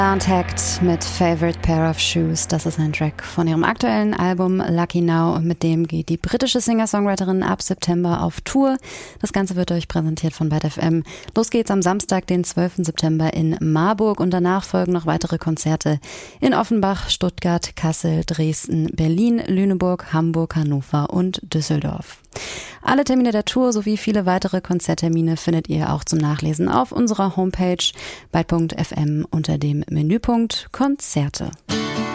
Untagged mit Favorite Pair of Shoes. Das ist ein Track von ihrem aktuellen Album Lucky Now und mit dem geht die britische Singer-Songwriterin ab September auf Tour. Das Ganze wird euch präsentiert von Byte FM. Los geht's am Samstag, den 12. September in Marburg und danach folgen noch weitere Konzerte in Offenbach, Stuttgart, Kassel, Dresden, Berlin, Lüneburg, Hamburg, Hannover und Düsseldorf. Alle Termine der Tour sowie viele weitere Konzerttermine findet ihr auch zum Nachlesen auf unserer Homepage byte.fm unter dem Menüpunkt Konzerte.